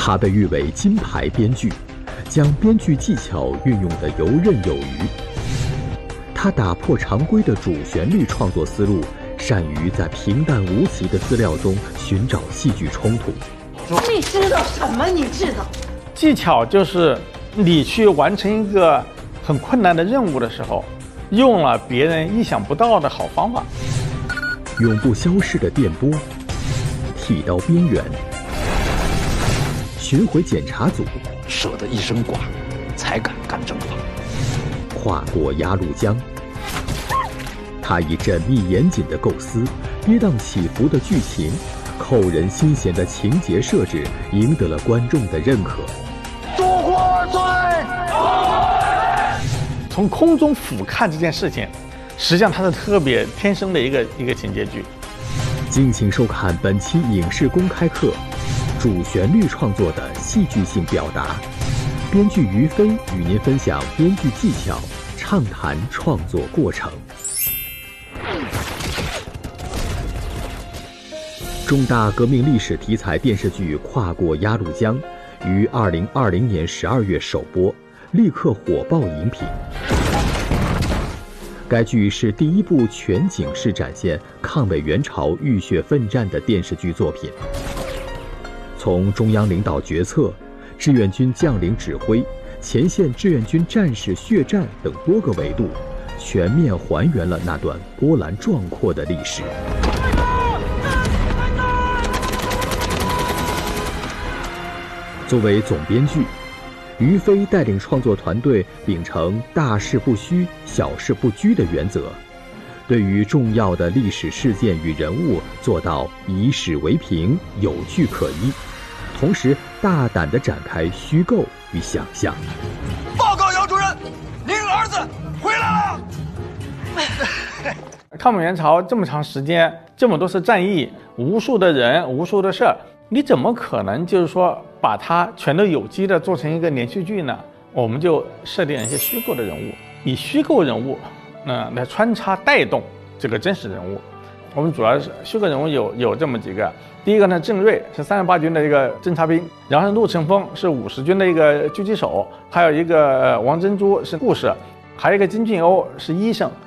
他被誉为金牌编剧，将编剧技巧运用得游刃有余。他打破常规的主旋律创作思路，善于在平淡无奇的资料中寻找戏剧冲突。 你知道什么？你知道？ 技巧就是你去完成一个很困难的任务的时候，用了别人意想不到的好方法。 永不消逝的电波，剃刀边缘，巡回检查组， 舍得一身剐，才敢干正法。 跨过鸭绿江，他以缜密严谨的构思、跌宕起伏的剧情、扣人心弦的情节设置，赢得了观众的认可。 烛火追！ 从空中俯瞰这件事情，实际上它是特别天生的一个情节剧。 敬请收看本期影视公开课，主旋律创作的戏剧性表达。编剧于飞与您分享编剧技巧，畅谈创作过程。重大革命历史题材电视剧《跨过鸭绿江》于2020年12月首播，立刻火爆荧屏。该剧是第一部全景式展现抗美援朝浴血奋战的电视剧作品。从中央领导决策、志愿军将领指挥、前线志愿军战士血战等多个维度，全面还原了那段波澜壮阔的历史。作为总编剧，于飞带领创作团队秉承大事不虚、小事不拘的原则，对于重要的历史事件与人物做到以史为凭、有据可依，同时大胆地展开虚构与想象。 报告姚主任，您儿子回来了。 抗美援朝这么长时间，这么多次战役，无数的人，无数的事儿，你怎么可能就是说把它全都有机的做成一个连续剧呢？我们就设定一些虚构的人物，以虚构人物来穿插带动这个真实人物。我们主要是虚构人物有这么几个，第一个呢，郑瑞是38军的一个侦察兵，然后陆成风是50军的一个狙击手，还有一个王珍珠是护士，还有一个金俊欧是医生。